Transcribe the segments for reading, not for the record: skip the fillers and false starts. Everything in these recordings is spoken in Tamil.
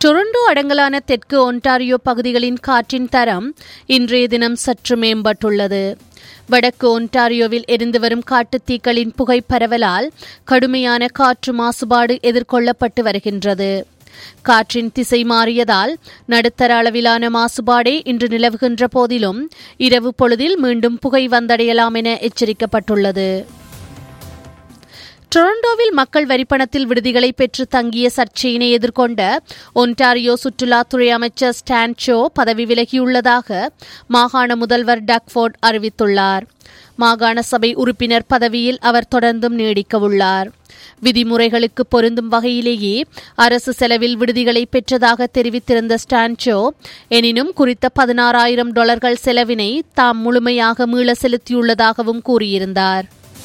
டொரண்டோ அடங்கலான தெற்கு ஒன்டாரியோ பகுதிகளின் காற்றின் தரம் இன்றைய தினம் சற்று மேம்பட்டுள்ளது. வடக்கு ஒன்டாரியோவில் எரிந்து வரும் காட்டுத்தீக்களின் புகை பரவலால் கடுமையான காற்று மாசுபாடு எதிர்கொள்ளப்பட்டு வருகின்றது. காற்றின் திசை மாறியதால் நடுத்தர அளவிலான மாசுபாடே இன்று நிலவுகின்ற போதிலும் இரவு பொழுதில் மீண்டும் புகை வந்தடையலாம் என எச்சரிக்கப்பட்டுள்ளது. டொரண்டோவில் மக்கள் வரிப்பணத்தில் விடுதிகளை பெற்று தங்கிய சர்ச்சையினை எதிர்கொண்ட ஒன்டாரியோ சுற்றுலாத்துறை அமைச்சர் ஸ்டான் சோ பதவி விலகியுள்ளதாக மாகாண முதல்வர் டக்ஃபோர்ட் அறிவித்துள்ளார். மாகாண சபை உறுப்பினர் பதவியில் அவர் தொடர்ந்தும் நீடிக்கவுள்ளார். விதிமுறைகளுக்கு பொருந்தும் வகையிலேயே அரசு செலவில் விடுதிகளை பெற்றதாக தெரிவித்திருந்த ஸ்டான்சோ, எனினும் குறித்த $16,000 செலவினை தாம் முழுமையாக மீள செலுத்தியுள்ளதாகவும் கூறியிருந்தார்.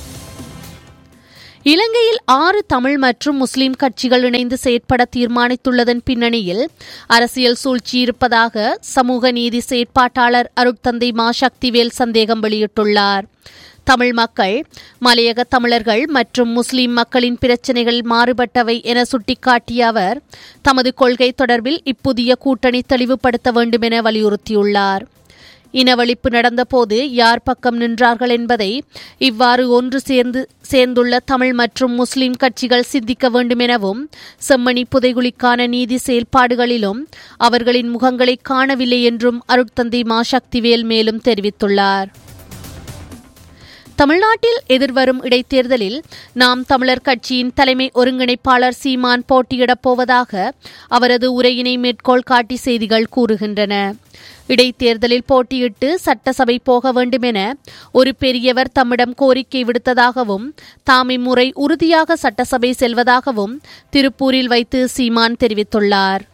இலங்கையில் 6 தமிழ் மற்றும் முஸ்லிம் கட்சிகள் இணைந்து செயற்பட தீர்மானித்துள்ளதன் பின்னணியில் அரசியல் சூழ்ச்சி இருப்பதாக சமூக நீதி செயற்பாட்டாளர் அருட்தந்தை மா சக்திவேல் சந்தேகம் வெளியிட்டுள்ளார். தமிழ் மக்கள், மலையக தமிழர்கள் மற்றும் முஸ்லிம் மக்களின் பிரச்சினைகள் மாறுபட்டவை என சுட்டிக்காட்டிய அவர், தமது கொள்கை தொடர்பில் இப்புதிய கூட்டணி தெளிவுபடுத்த வேண்டும் என வலியுறுத்தியுள்ளார். இனவழிப்பு நடந்தபோது யார் பக்கம் நின்றார்கள் என்பதை இவ்வாறு ஒன்று சேர்ந்துள்ள தமிழ் மற்றும் முஸ்லிம் கட்சிகள் சிந்திக்க வேண்டும் எனவும், செம்மணி புதைகுழிக்கான நீதி செயல்பாடுகளிலும் அவர்களின் முகங்களை காணவில்லை என்றும் அருட்தந்தை மா சக்திவேல் மேலும் தெரிவித்துள்ளார். தமிழ்நாட்டில் எதிர்வரும் இடைத்தேர்தலில் நாம் தமிழர் கட்சியின் தலைமை ஒருங்கிணைப்பாளர் சீமான் போட்டியிடப் போவதாக அவரது உரையினை மேற்கோள் காட்டி செய்திகள் கூறுகின்றன. இடைத்தேர்தலில் போட்டியிட்டு சட்டசபை போக வேண்டும் என ஒரு பெரியவர் தம்மிடம் கோரிக்கை விடுத்ததாகவும், தாம் இம்முறை உறுதியாக சட்டசபை செல்வதாகவும் திருப்பூரில் வைத்து சீமான் தெரிவித்துள்ளார்.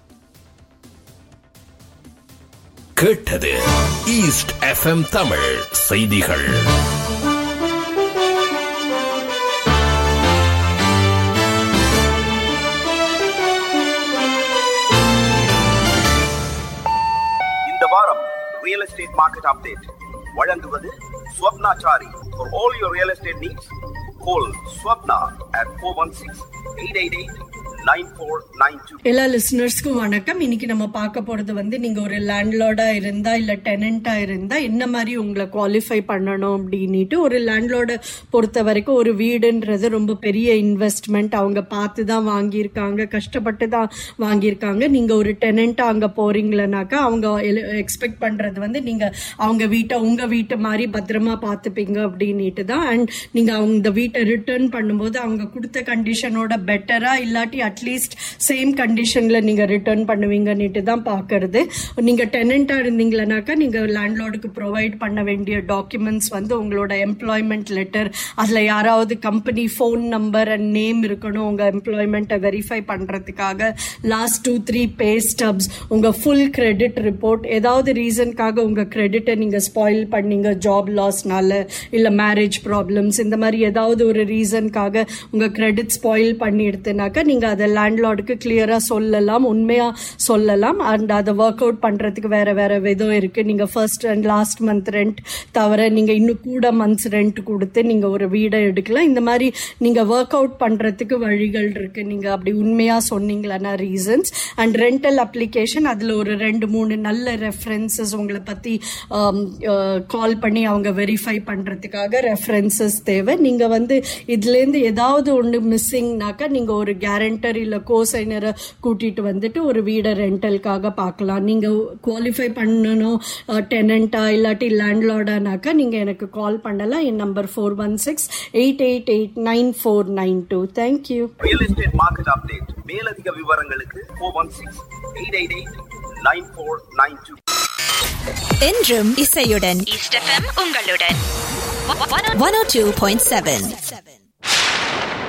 கேட்டது ஈஸ்ட் எஃப்எம் தமிழ் செய்திகள். வாரம் ரியல் எஸ்டேட் மார்க்கெட் அப்டேட் வழங்குவது Swapnachari. For all your real estate needs, call Swapna at 416-888-9492. எல்லா லிசனர்ஸ்க்கும் வணக்கம். இன்னைக்கு நம்ம பார்க்க போறது நீங்க ஒரு லேண்ட்லார்டா இருந்தா இல்ல டெனண்டா இருந்தா என்ன மாதிரி உங்களை குவாலிஃபை பண்ணணும் அப்படின்னுட்டு. ஒரு லேண்ட்லார்டை பொறுத்த வரைக்கும் ஒரு வீடுன்றது ரொம்ப பெரிய இன்வெஸ்ட்மெண்ட். அவங்க பார்த்து தான் வாங்கியிருக்காங்க, கஷ்டப்பட்டு தான் வாங்கியிருக்காங்க. நீங்க ஒரு டெனண்டா அங்க போறீங்களனாக்கா அவங்க எக்ஸ்பெக்ட் பண்றது நீங்க அவங்க வீட்டை உங்க வீட்டு மாதிரி பத்திரமா பார்த்துப்பீங்க அப்படின்னுட்டு தான். அண்ட் நீங்க அவங்க வீட்டை ரிட்டர்ன் பண்ணும்போது அவங்க கொடுத்த கண்டிஷனோட பெட்டரா இல்லாட்டி அட்லீஸ்ட் சேம் கண்டிஷன்ல நீங்க ரிட்டர்ன் பண்ணுவீங்கன்னுட்டு தான் பாக்குறது. நீங்க டெனண்டா இருந்தீங்கன்னாக்கா நீங்க லேண்ட்லார்டுக்கு ப்ரொவைட் பண்ண வேண்டிய டாக்குமெண்ட்ஸ் உங்களோட எம்ப்ளாய்மெண்ட் லெட்டர், அதுல யாராவது company phone number and name இருக்கணும். உங்க எம்ப்ளாய்மெண்ட்டை வெரிஃபை பண்றதுக்காக லாஸ்ட் 2-3 பே ஸ்டப்ஸ், உங்க ஃபுல் கிரெடிட் ரிப்போர்ட். ஏதாவது ரீசனுக்காக உங்க கிரெடிட்டை நீங்க ஸ்பாயில் பண்ணீங்க, ஜாப் லாஸ்னால இல்ல மேரேஜ் ப்ராப்ளம்ஸ், இந்த மாதிரி ஏதாவது ஒரு ரீசனுக்காக உங்க கிரெடிட் ஸ்பாயில் பண்ணி எடுத்துனாக்கா நீங்க அதை லேண்ட்லார்டுக்கு கிளியரா சொல்லலாம், உண்மையா சொல்லலாம். அண்ட் அதை ஒர்க் அவுட் பண்றதுக்கு வேற வேற விதம் இருக்கு. நீங்க first and last month rent தவிர நீங்க இன்னும் கூட மந்த்ஸ் ரெண்ட் கொடுத்து நீங்க ஒரு வீடை எடுக்கலாம். இந்த மாதிரி நீங்க ஒர்க் அவுட் பண்றதுக்கு வழிகள் இருக்கு. நீங்க அப்படி உண்மையா சொன்னீங்களா ரீசன்ஸ். அண்ட் ரெண்டல் அப்ளிகேஷன், அதுல ஒரு 2-3 நல்ல ரெஃபரன்சஸ் உங்களை பத்தி கால் பண்ணி அவங்க வெரிஃபை பண்றதுக்காக ரெஃபரன்சஸ் தேவை. நீங்க இதுல இருந்து ஏதாவது ஒன்று மிஸ்ஸிங்னாக்கா நீங்க ஒரு கேரண்டர் இல்ல கோசைனரை கூட்டிட்டு ஒரு வீடை ரெண்டலுக்காக பார்க்கலாம். நீங்க குவாலிஃபை பண்ணணும் டெனண்டா இல்லாட்டி லேண்ட்லார்டானாக்கா நீங்க எனக்கு கால் பண்ணலாம். என் number 416-888-9492. Thank you. Real estate market update. மேலதிக விவரங்களுக்கு 416-888-9492. என்றும் இசையுடன் ஈஸ்ட் எஃப்எம் உங்களுடன் 102.7.